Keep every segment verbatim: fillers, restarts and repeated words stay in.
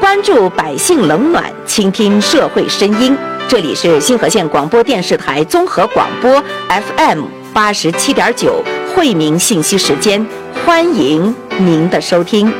关注百姓冷暖，倾听社会声音。这里是新河县广播电视台综合广播 F M 八十七点九惠民信息时间，欢迎您的收听。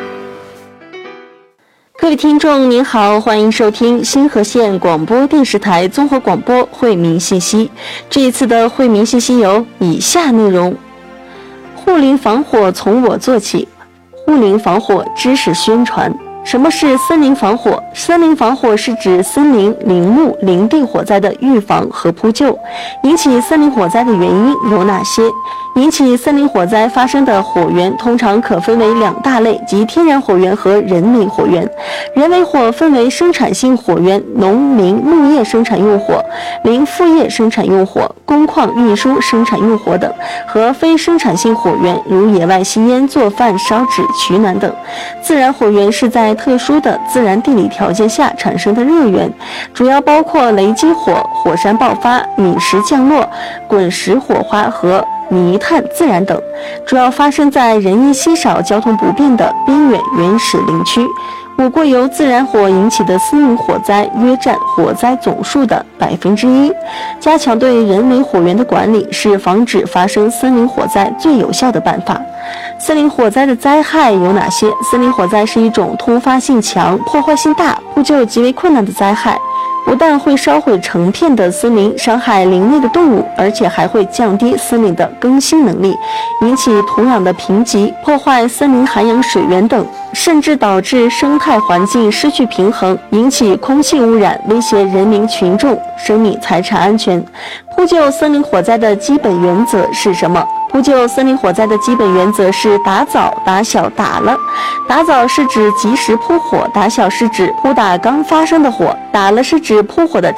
各位听众您好，欢迎收听新河县广播电视台综合广播惠民信息。这一次的惠民信息有以下内容：护林防火从我做起，护林防火知识宣传。什么是森林防火？森林防火是指森林、林木、林地火灾的预防和扑救。引起森林火灾的原因有哪些？引起森林火灾发生的火源通常可分为两大类，即天然火源和人为火源。人为火分为生产性火源、农民牧业生产用火、林副业生产用火、工矿运输生产用火等，和非生产性火源，如野外吸烟、做饭、烧纸、取暖等。自然火源是在特殊的自然地理条件下产生的热源，主要包括雷击火、火山爆发、陨石降落、滚石火花和泥炭自燃等，主要发生在人烟稀少、交通不便的边远原始林区。我国由自然火引起的森林火灾约占火灾总数的百分之一。加强对人为火源的管理是防止发生森林火灾最有效的办法。森林火灾的灾害有哪些？森林火灾是一种突发性强、破坏性大、扑救极为困难的灾害。不但会烧毁成片的森林，伤害林内的动物，而且还会降低森林的更新能力，引起土壤的贫瘠，破坏森林涵养水源等，甚至导致生态环境失去平衡，引起空气污染，威胁人民群众生命财产安全。扑救森林火灾的基本原则是什么？扑救森林火灾的基本原则是打早、打小、打了。打早是指及时扑火，打小是指扑打刚发生的火，打了是指扑火的